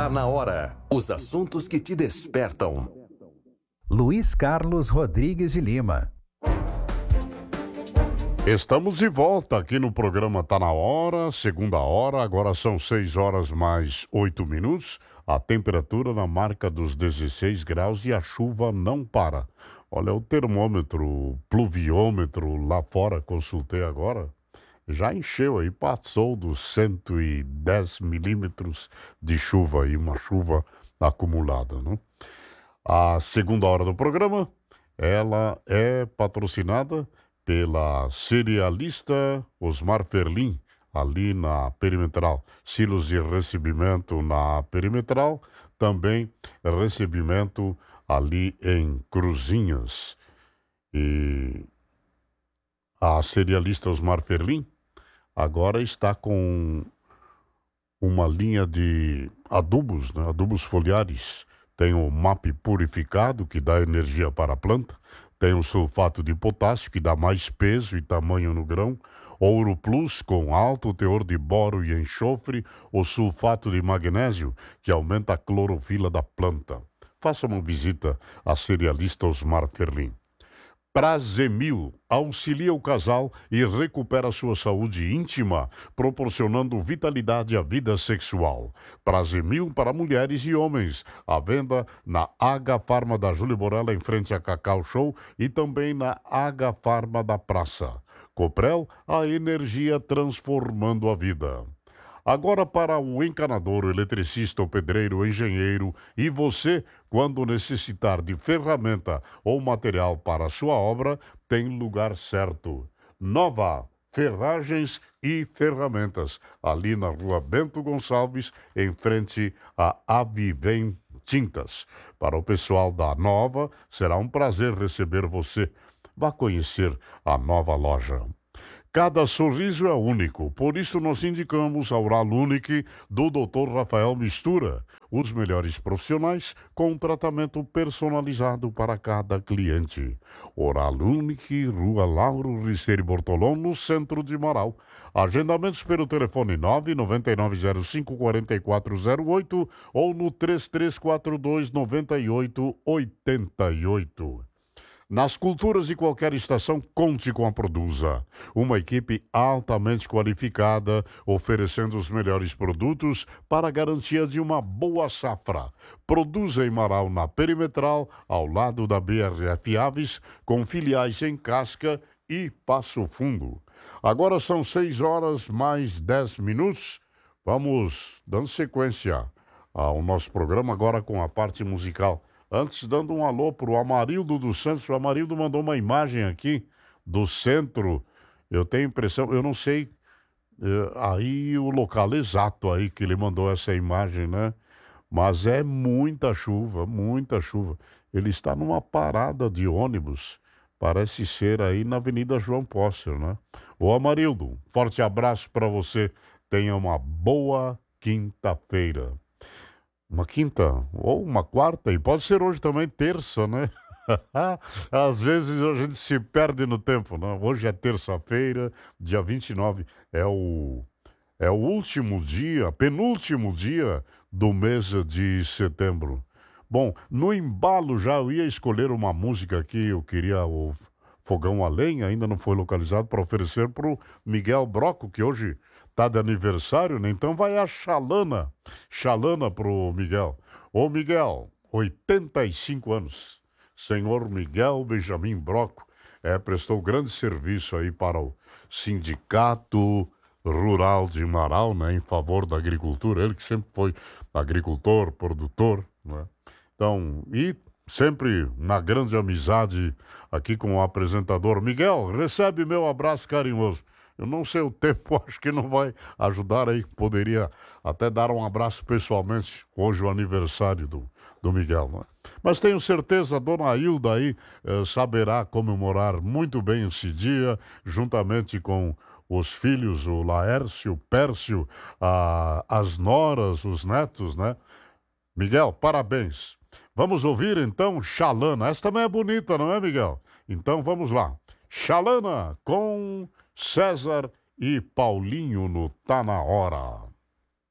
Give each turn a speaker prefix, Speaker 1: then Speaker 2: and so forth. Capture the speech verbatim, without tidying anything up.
Speaker 1: Tá na hora. Os assuntos que te despertam.
Speaker 2: Luiz Carlos Rodrigues de Lima.
Speaker 3: Estamos de volta aqui no programa Tá na Hora, segunda hora, agora são seis horas mais oito minutos, a temperatura na marca dos dezesseis graus e a chuva não para. Olha, o termômetro, o pluviômetro lá fora, consultei agora, já encheu aí, passou dos cento e dez milímetros de chuva aí, uma chuva acumulada, né? A segunda hora do programa, ela é patrocinada pela cerealista Osmar Ferlin, ali na Perimetral. Silos de recebimento na Perimetral, também recebimento ali em Cruzinhas. E a cerealista Osmar Ferlin agora está com uma linha de adubos, né? Adubos foliares. Tem o M A P purificado, que dá energia para a planta. Tem o sulfato de potássio, que dá mais peso e tamanho no grão. Ouro Plus, com alto teor de boro e enxofre. O sulfato de magnésio, que aumenta a clorofila da planta. Faça uma visita à cerealista Osmar Ferlin. Prazemil auxilia o casal e recupera sua saúde íntima, proporcionando vitalidade à vida sexual. Prazemil para mulheres e homens. À venda na H Farma da Júlio Borella, em frente a Cacau Show, e também na H Farma da Praça. Coprel, a energia transformando a vida. Agora para o encanador, o eletricista, o pedreiro, o engenheiro e você, quando necessitar de ferramenta ou material para a sua obra, tem lugar certo. Nova Ferragens e Ferramentas, ali na rua Bento Gonçalves, em frente a Avivem Tintas. Para o pessoal da Nova, será um prazer receber você. Vá conhecer a nova loja. Cada sorriso é único, por isso nós indicamos a Oral Unique do doutor Rafael Mistura. Os melhores profissionais com um tratamento personalizado para cada cliente. Oral Unique, Rua Lauro Riceri Bortolom, no centro de Marau. Agendamentos pelo telefone nove nove nove zero cinco quatro quatro zero oito ou no três três quatro dois nove oito oito oito. Nas culturas de qualquer estação, conte com a Produza. Uma equipe altamente qualificada, oferecendo os melhores produtos para a garantia de uma boa safra. Produza em Marau, na Perimetral, ao lado da B R F Aves, com filiais em Casca e Passo Fundo. Agora são seis horas mais dez minutos. Vamos dando sequência ao nosso programa, agora com a parte musical. Antes, dando um alô para o Amarildo dos Santos. O Amarildo mandou uma imagem aqui do centro. Eu tenho impressão, eu não sei eh, aí o local exato aí que ele mandou essa imagem, né? Mas é muita chuva, muita chuva. Ele está numa parada de ônibus. Parece ser aí na Avenida João Pósser, né? Ô Amarildo, forte abraço para você. Tenha uma boa quinta-feira. Uma quinta ou uma quarta, e pode ser hoje também terça, né? Às vezes a gente se perde no tempo, né? Hoje é terça-feira, dia vinte e nove, é o, é o último dia, penúltimo dia do mês de setembro. Bom, no embalo já eu ia escolher uma música aqui, eu queria o Fogão a Lenha, ainda não foi localizado, para oferecer para o Miguel Broco, que hoje tá de aniversário, né? Então vai a Xalana. Xalana pro Miguel. Ô Miguel, oitenta e cinco anos. Senhor Miguel Benjamin Broco é, prestou grande serviço aí para o Sindicato Rural de Marau, né? Em favor da agricultura. Ele que sempre foi agricultor, produtor, né? Então, e sempre na grande amizade aqui com o apresentador. Miguel, recebe meu abraço carinhoso. Eu não sei o tempo, acho que não vai ajudar aí. Poderia até dar um abraço pessoalmente. Hoje o aniversário do, do Miguel, né? Mas tenho certeza, a dona Hilda aí eh, saberá comemorar muito bem esse dia, juntamente com os filhos, o Laércio, o Pércio, a, as noras, os netos, né? Miguel, parabéns. Vamos ouvir então Xalana. Essa também é bonita, não é, Miguel? Então vamos lá. Xalana com César e Paulinho no Tá Na Hora.